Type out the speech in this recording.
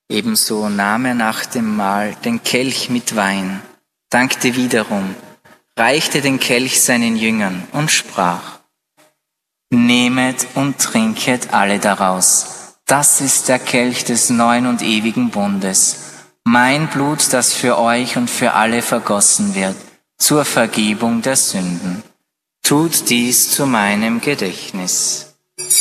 Ebenso nahm er nach dem Mahl den Kelch mit Wein, dankte wiederum, reichte den Kelch seinen Jüngern und sprach: Nehmet und trinket alle daraus. Das ist der Kelch des neuen und ewigen Bundes, mein Blut, das für euch und für alle vergossen wird, zur Vergebung der Sünden. Tut dies zu meinem Gedächtnis.